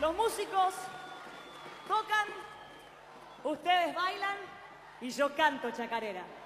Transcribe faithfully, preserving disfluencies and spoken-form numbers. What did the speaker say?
Los músicos tocan, ustedes bailan y yo canto chacarera.